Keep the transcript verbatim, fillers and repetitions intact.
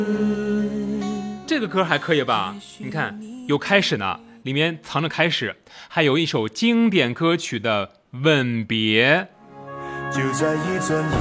这个歌还可以吧？你看有开始呢，里面藏着开始，还有一首经典歌曲的吻别。 就在一转眼